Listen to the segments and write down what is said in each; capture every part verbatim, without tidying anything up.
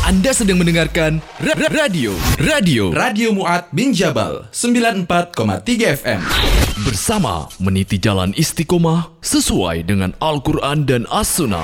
Anda sedang mendengarkan ra- ra- radio Radio Radio Mu'ad bin Jabal sembilan puluh empat koma tiga F M. Bersama meniti jalan istiqomah sesuai dengan Al-Quran dan As-Sunnah.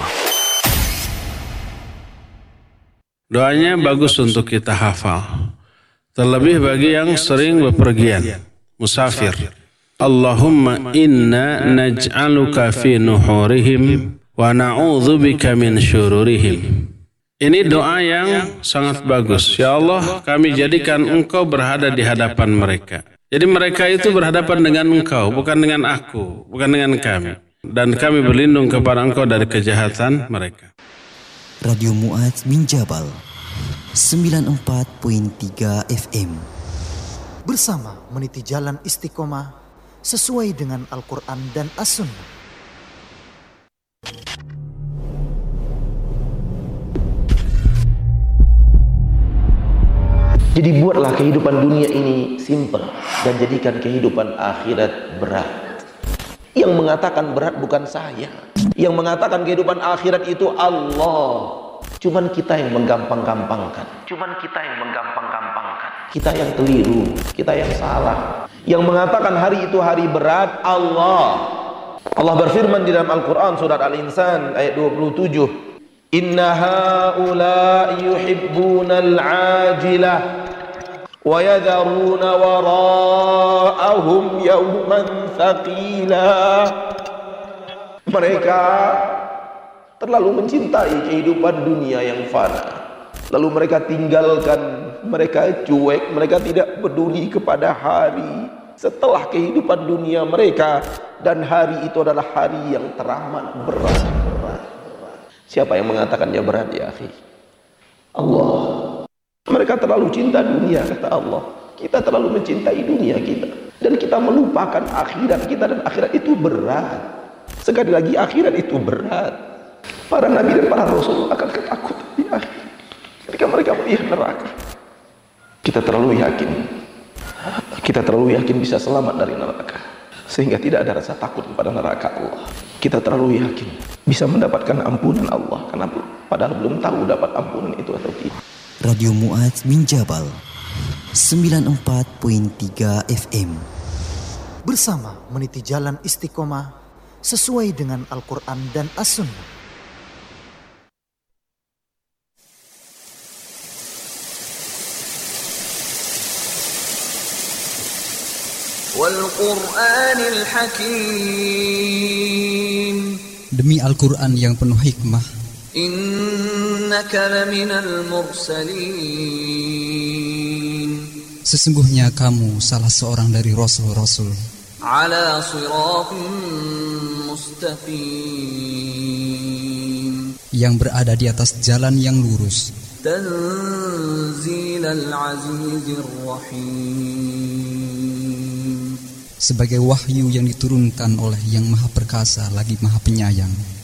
Doanya bagus untuk kita hafal, terlebih bagi yang sering bepergian, musafir. Allahumma inna naj'aluka fi nuhurihim wa na'udzubika min syururihim. Ini doa yang sangat bagus. Ya Allah, kami jadikan Engkau berada di hadapan mereka. Jadi mereka itu berhadapan dengan Engkau, bukan dengan aku, bukan dengan kami. Dan kami berlindung kepada Engkau dari kejahatan mereka. Radio Mu'ad bin Jabal sembilan puluh empat koma tiga F M. Bersama meniti jalan istiqomah sesuai dengan Al-Quran dan As-Sunnah. Jadi buatlah kehidupan dunia ini simpel dan jadikan kehidupan akhirat berat. Yang mengatakan berat bukan saya. Yang mengatakan kehidupan akhirat itu Allah. Cuman kita yang menggampang-gampangkan. Cuman kita yang menggampang-gampangkan. Kita yang keliru, kita yang salah. Yang mengatakan hari itu hari berat Allah. Allah berfirman di dalam Al-Quran surat Al-Insan ayat dua puluh tujuh. Inna haula yuhibbunal ajilah wa yadharuna wara'ahum yawman thaqila. Mereka terlalu mencintai kehidupan dunia yang fana, lalu mereka tinggalkan, mereka cuek, mereka tidak peduli kepada hari setelah kehidupan dunia mereka, dan hari itu adalah hari yang teramat berat. berat, berat. Siapa yang mengatakannya berat ya akhi? Allah. Mereka terlalu cinta dunia, kata Allah. Kita terlalu mencintai dunia kita, dan kita melupakan akhirat kita, dan akhirat itu berat. Sekali lagi, akhirat itu berat. Para nabi dan para rasul akan ketakutan di akhir ketika mereka melihat neraka. Kita terlalu yakin, kita terlalu yakin bisa selamat dari neraka, sehingga tidak ada rasa takut kepada neraka Allah. Kita terlalu yakin bisa mendapatkan ampunan Allah, karena padahal belum tahu dapat ampunan itu atau tidak. Radio Mu'ad bin Jabal sembilan puluh empat koma tiga F M. Bersama meniti jalan istiqomah sesuai dengan Al-Quran dan As-Sunnah. Wal-Qur'anil Hakim. Demi Al-Quran yang penuh hikmah. Innaka laminal mursalin. Sesungguhnya kamu salah seorang dari rasul-rasul. Ala siratim mustaqim. Yang berada di atas jalan yang lurus. Tanzilal azizir rahim. Sebagai wahyu yang diturunkan oleh yang maha perkasa lagi maha penyayang.